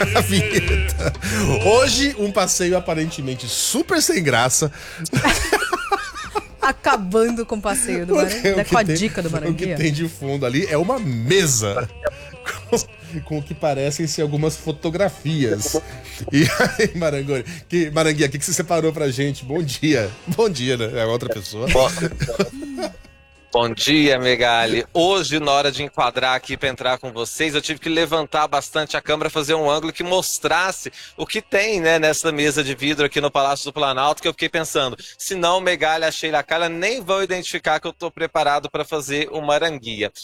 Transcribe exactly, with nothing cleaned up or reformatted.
A vinheta. Hoje, um passeio aparentemente super sem graça. Acabando com o passeio do Maranguia, com a tem, dica do Maranguia. O que tem de fundo ali é uma mesa com, com o que parecem ser algumas fotografias. E aí, Marangoni, que, Maranguia, o que, que você separou pra gente? Bom dia. Bom dia, né? É outra pessoa. Bom, bom dia, Megali. Hoje, na hora de enquadrar aqui para entrar com vocês, eu tive que levantar bastante a câmera, fazer um ângulo que mostrasse o que tem, né, nessa mesa de vidro aqui no Palácio do Planalto, que eu fiquei pensando, se não, Megali, a Sheila, a Carla nem vão identificar que eu estou preparado para fazer uma Maranguia.